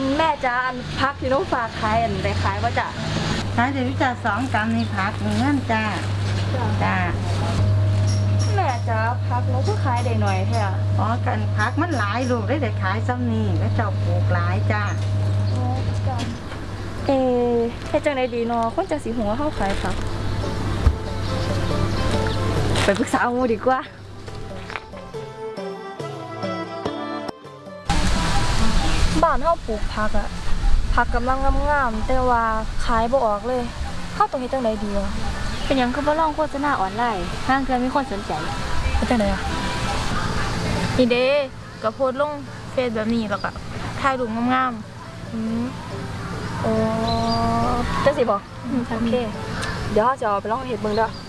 แม่จ้าอันพักที่น้องฝากขายอันได้ขายว่าจะขายเดี๋ยวจะ2 กรัมนี่ผักเงินจ้าจ้าแม่จ้าพักน้องก็ขายได้หน่อยแท้อ๋อกันผักมันหลายลูกได้ขายซ้ำนี่แล้วเจ้าปลูกหลายจ้าเฮ็ดจังไดดีเนาะคนจะสิหัวเฮาขายผักไปปรึกษาหมู่ดีกว่าบ้านเฮาปลูกผักอะผักกำลังงามๆแต่ว่าขายบ่ออกเลยเฮาต้องเฮ็ดจังไดดีวะเป็นหยังคือบ่ลองโฆษณาออนไลน์ทางเทื่อมีคนสนใจเฮ็ดจังไดอะนี่เด้ก็โพสต์ลงเฟซแบบนี้แล้วก็ถ่ายรูปงามๆโอ้จังสิบ่โอเคเดี๋ยวเฮาจะเอาไปลองเฮ็ดเบิ่งเด้อ